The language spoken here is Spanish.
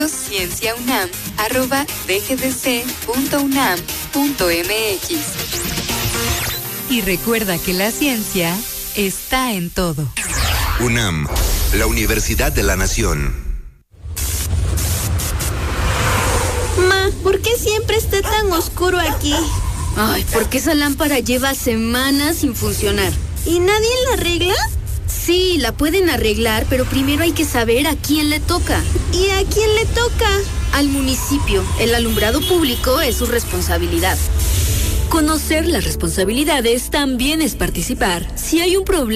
cienciaunam@dgdc.unam.mx. Y recuerda que la ciencia está en todo. UNAM, la Universidad de la Nación. Ma, ¿por qué siempre está tan oscuro aquí? Ay, porque esa lámpara lleva semanas sin funcionar. ¿Y nadie la arregla? Sí, la pueden arreglar, pero primero hay que saber a quién le toca. ¿Y a quién le toca? Al municipio. El alumbrado público es su responsabilidad. Conocer las responsabilidades también es participar. Si hay un problema